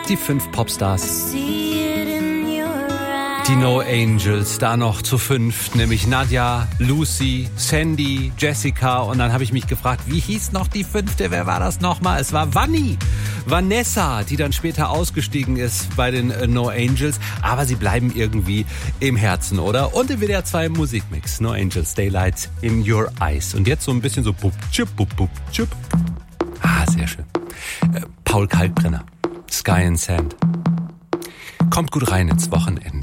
Die 5 Popstars. Die No Angels, da noch zu 5, nämlich Nadja, Lucy, Sandy, Jessica. Und dann habe ich mich gefragt, wie hieß noch die 5.? Wer war das nochmal? Es war Vanessa, die dann später ausgestiegen ist bei den No Angels. Aber sie bleiben irgendwie im Herzen, oder? Und im WDR 2 Musikmix. No Angels, Daylight in Your Eyes. Und jetzt so ein bisschen so bup, tschüp, bup, bup, tschüp. Ah, sehr schön. Paul Kalkbrenner, Sky and Sand. Kommt gut rein ins Wochenende.